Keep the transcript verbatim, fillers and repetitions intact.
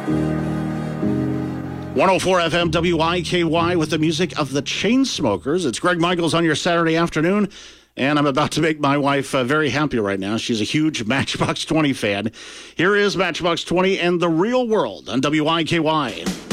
one oh four F M W I K Y with the music of the Chainsmokers. It's Greg Michaels on your Saturday afternoon, and I'm about to make my wife uh, very happy right now. She's a huge Matchbox twenty fan. Here is Matchbox twenty and The Real World on W I K Y.